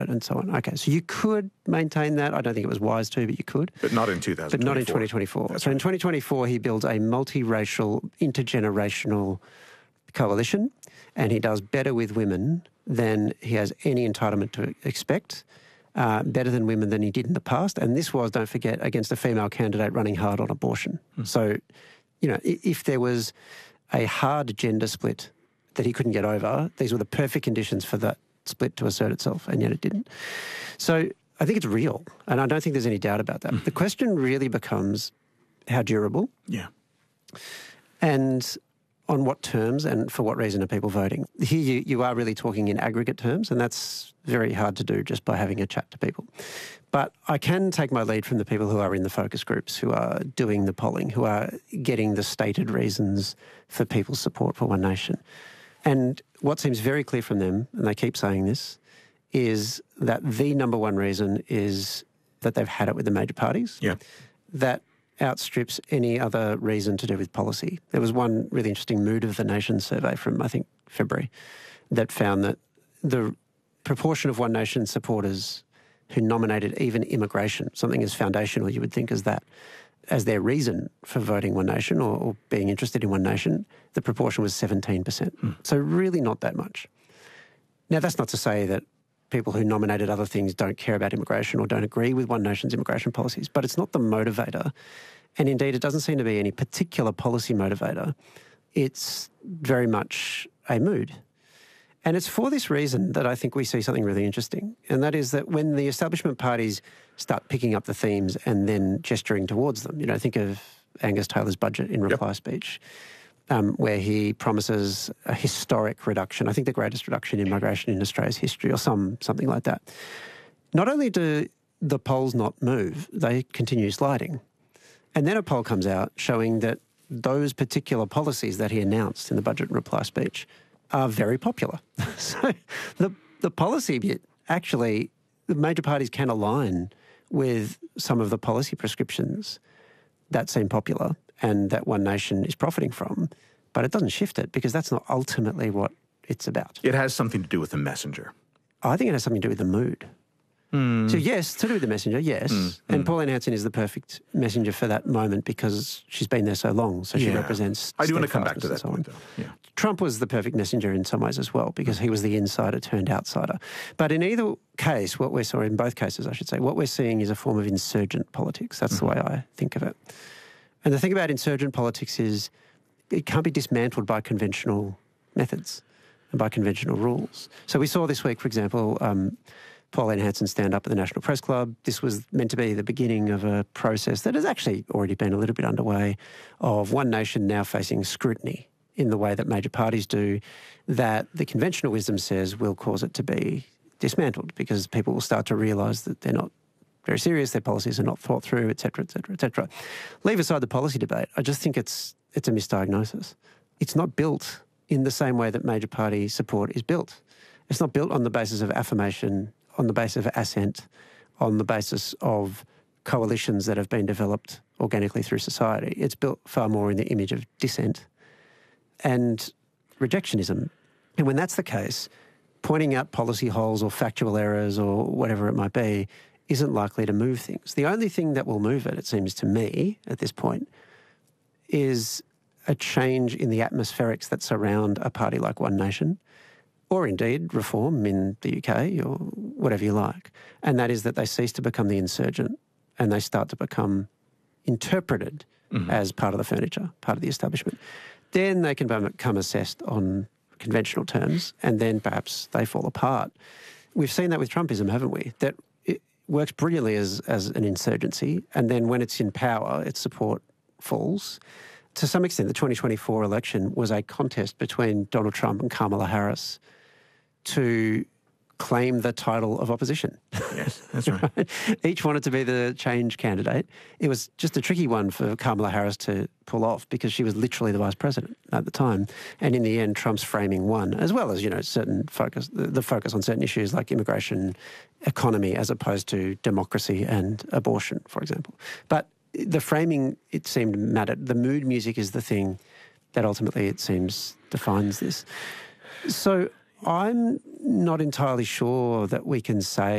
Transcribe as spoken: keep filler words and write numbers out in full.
and so on. Okay, so you could maintain that. I don't think it was wise to, but you could. But not in two thousand twenty-four. But not in twenty twenty-four. That's so right. in twenty twenty-four, he builds a multiracial, intergenerational coalition, and he does better with women than he has any entitlement to expect, uh, better than women than he did in the past. And this was, don't forget, against a female candidate running hard on abortion. Mm. So, you know, if there was a hard gender split that he couldn't get over, these were the perfect conditions for that split to assert itself, and yet it didn't. So I think it's real, and I don't think there's any doubt about that. Mm. The question really becomes how durable. Yeah. And on what terms and for what reason are people voting? Here you, you are really talking in aggregate terms, and that's very hard to do just by having a chat to people. But I can take my lead from the people who are in the focus groups, who are doing the polling, who are getting the stated reasons for people's support for One Nation. And what seems very clear from them, and they keep saying this, is that the number one reason is that they've had it with the major parties. Yeah. That outstrips any other reason to do with policy. There was one really interesting Mood of the Nation survey from, I think, February, that found that the proportion of One Nation supporters who nominated even immigration, something as foundational you would think as that, as their reason for voting One Nation or, or being interested in One Nation, the proportion was seventeen percent. Mm. So really not that much. Now, that's not to say that people who nominated other things don't care about immigration or don't agree with One Nation's immigration policies, but it's not the motivator. And indeed, it doesn't seem to be any particular policy motivator. It's very much a mood. And it's for this reason that I think we see something really interesting, and that is that when the establishment parties start picking up the themes and then gesturing towards them, you know, think of Angus Taylor's budget in reply yep. speech, um, where he promises a historic reduction, I think the greatest reduction in migration in Australia's history or some something like that. Not only do the polls not move, they continue sliding. And then a poll comes out showing that those particular policies that he announced in the budget and reply speech are very popular. So the the policy bit, actually, the major parties can align with some of the policy prescriptions that seem popular and that One Nation is profiting from, but it doesn't shift it because that's not ultimately what it's about. It has something to do with the messenger. I think it has something to do with the mood. Mm. So yes, to do with the messenger, yes. Mm. And mm. Pauline Hanson is the perfect messenger for that moment because she's been there so long, so she yeah. represents I do want to come back to that so point, though. Yeah. Trump was the perfect messenger in some ways as well because he was the insider turned outsider. But in either case, what we're seeing, in both cases I should say, what we're seeing is a form of insurgent politics. That's mm-hmm. the way I think of it. And the thing about insurgent politics is it can't be dismantled by conventional methods and by conventional rules. So we saw this week, for example, um, Pauline Hanson stand up at the National Press Club. This was meant to be the beginning of a process that has actually already been a little bit underway of One Nation now facing scrutiny in the way that major parties do, that the conventional wisdom says will cause it to be dismantled because people will start to realise that they're not very serious, their policies are not thought through, et cetera, et cetera, et cetera. Leave aside the policy debate, I just think it's it's a misdiagnosis. It's not built in the same way that major party support is built. It's not built on the basis of affirmation, on the basis of assent, on the basis of coalitions that have been developed organically through society. It's built far more in the image of dissent and rejectionism. And when that's the case, pointing out policy holes or factual errors or whatever it might be isn't likely to move things. The only thing that will move it, it seems to me at this point, is a change in the atmospherics that surround a party like One Nation, or indeed reform in the U K or whatever you like. And that is that they cease to become the insurgent and they start to become interpreted mm-hmm. as part of the furniture, part of the establishment. Then they can become assessed on conventional terms and then perhaps they fall apart. We've seen that with Trumpism, haven't we? That it works brilliantly as, as an insurgency and then when it's in power, its support falls. To some extent, the twenty twenty-four election was a contest between Donald Trump and Kamala Harris to claim the title of opposition. Yes, that's right. Right? Each wanted to be the change candidate. It was just a tricky one for Kamala Harris to pull off because she was literally the vice president at the time. And in the end, Trump's framing won, as well as, you know, certain focus, the, the focus on certain issues like immigration, economy, as opposed to democracy and abortion, for example. But the framing, it seemed, mattered. The mood music is the thing that ultimately, it seems, defines this. So I'm not entirely sure that we can say